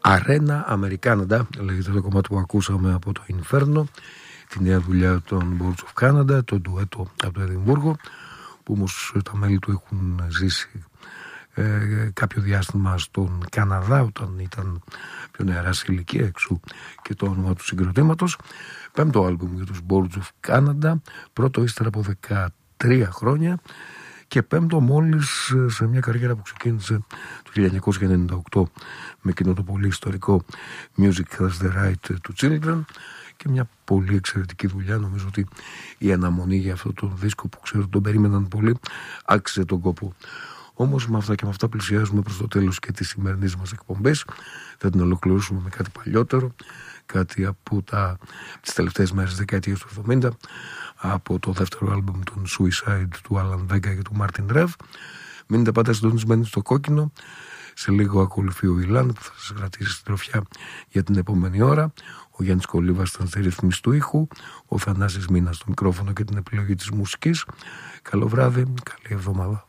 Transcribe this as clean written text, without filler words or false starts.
Αρένα Αμερικάναντα λέγεται το κομμάτι που ακούσαμε από το Inferno, τη νέα δουλειά των Boards of Canada, το ντουέτο από το Εδιμβούργο, που όμως τα μέλη του έχουν ζήσει κάποιο διάστημα στον Καναδά όταν ήταν πιο νεαρά σε ηλικία, εξού και το όνομα του συγκροτήματος. Πέμπτο άλμπουμ για τους Boards of Canada, πρώτο ύστερα από 13 χρόνια και πέμπτο μόλις σε μια καριέρα που ξεκίνησε το 1998 με εκείνο το πολύ ιστορικό Music Has the Right to Children και μια πολύ εξαιρετική δουλειά. Νομίζω ότι η αναμονή για αυτό το δίσκο που ξέρω ότι τον περίμεναν πολύ άξιζε τον κόπο. Όμως με αυτά και με αυτά πλησιάζουμε προς το τέλος και της σημερινής μας εκπομπής. Θα την ολοκληρώσουμε με κάτι παλιότερο, κάτι από τις τελευταίες μέρες της δεκαετίας του 70, από το δεύτερο άλμπουμ των Suicide του Alan Vega και του Martin Rev. Μείνετε πάντα συντονισμένοι στο κόκκινο. Σε λίγο ακολουθεί ο Ιλάν που θα σας κρατήσει στην τροφιά για την επόμενη ώρα. Ο Γιάννης Κολίβας ήταν στη ρύθμιση του ήχου, ο Θανάσης Μίνας στο μικρόφωνο και την επιλογή της μουσικής. Καλό βράδυ, καλή εβδομάδα.